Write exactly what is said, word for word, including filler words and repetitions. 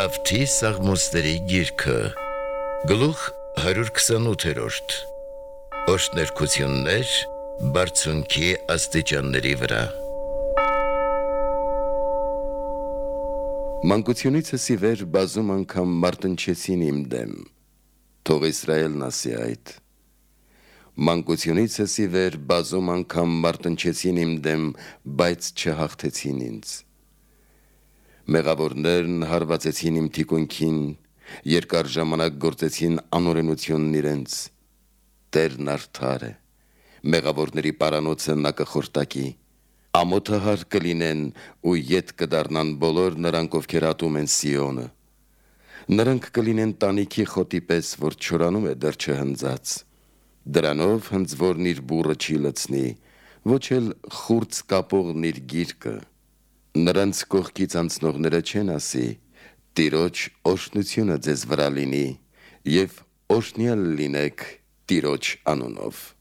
Ավթի Սաղմոսների գիրքը, գլուխ հարյուր քսանութերորդ, Օշտներկություններ բարձունքի աստիճանների վրա։ Մանկությունիցս ի վեր բազում անգամ մարտնչեցին իմ դեմ, թող Իսրայելն ասի այդ։ Մանկությունիցս ի վեր բազում անգամ մարտնչեցին իմ դեմ, բայց չհաղթեցին ինձ։ Մեղավորներն հարվածեցին իմ թիկունքին, երկար ժամանակ գործեցին անօրենությունն իրենց։ Տերն արդար է, մեղավորների պարանոցը նա կխորտակի, ամոթահար կլինեն ու ետ կդառնան բոլոր նրանք, ովքեր ատում են Սիոնը։ Նրանք կլինեն տանիքի խոտի պես, որ չորանում է դեռ չհնձած։ Դրանով հնձվորն իր բուռը չի լցնի, ոչ էլ խուրձ կապողն իր գիրկը։ Նրանց կողքից անցնողները չեն ասի. Տիրոջ օրհնությունը ձեզ վրա լինի, և օրհնյալ լինեք Տիրոջ անունով։